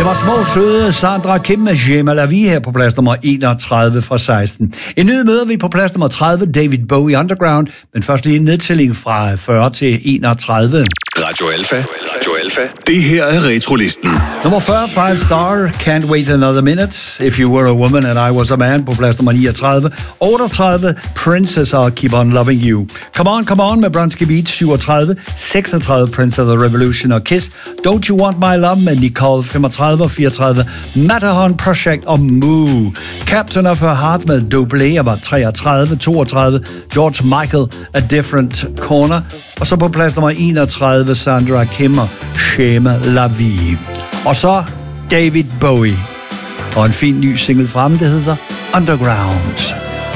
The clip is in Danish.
var små søde Sandra Kim med J'aime la vie her på plads nummer 31 fra 16. En ny møder vi på plads nummer 30, David Bowie Underground, men først lige en nedtælling fra 40 til 31. Radio Alpha. Det her er Retrolisten. Nummer 40, 5 Star, Can't Wait Another Minute, If You Were a Woman and I Was a Man på plads nummer 39. 38, Princess og Keep On Loving You. Come On med Bronski Beat, 37. 36, Prince of the Revolution og Kiss, Don't You Want My Love med Nicole, 35 og 34. Matterhorn Project og Moo. Captain of Her Heart med Doblé var 33. 32, George Michael, A Different Corner. Og så på plads nummer 31, Sandra Kim og J'aime la vie. Og så David Bowie. Og en fin ny single frem, det hedder Underground.